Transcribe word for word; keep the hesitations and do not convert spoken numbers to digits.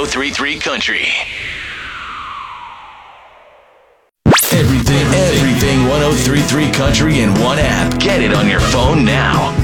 three three Country. Everything, everything one oh three three Country in one app. Get it on your phone now.